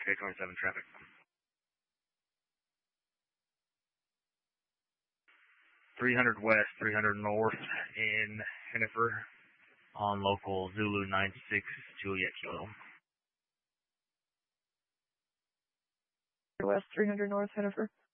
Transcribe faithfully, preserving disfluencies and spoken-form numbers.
K twenty-seven traffic. three hundred west, three hundred north in Hennifer on local Zulu nine six Juliet Kilo. West, three hundred north, Hennifer.